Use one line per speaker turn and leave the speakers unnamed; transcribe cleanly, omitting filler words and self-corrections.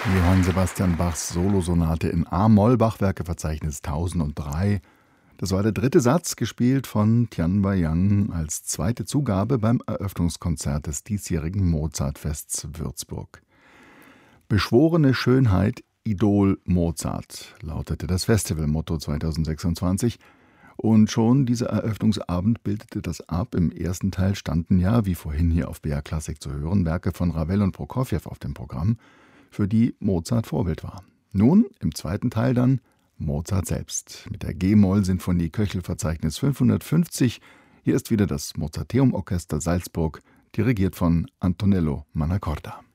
Johann Sebastian Bachs Solosonate in A-Moll, Bachwerkeverzeichnis 1003. Das war der dritte Satz, gespielt von Tian Wai-yang als zweite Zugabe beim Eröffnungskonzert des diesjährigen Mozartfests Würzburg. Beschworene Schönheit, Idol Mozart, lautete das Festivalmotto 2026. Und schon dieser Eröffnungsabend bildete das ab. Im ersten Teil standen ja, wie vorhin hier auf BR Klassik zu hören, Werke von Ravel und Prokofjew auf dem Programm, für die Mozart Vorbild war. Nun, im zweiten Teil dann Mozart selbst, mit der G-Moll-Sinfonie Köchel-Verzeichnis 550. Hier ist wieder das Mozarteum-Orchester Salzburg, dirigiert von Antonello Mannacorda.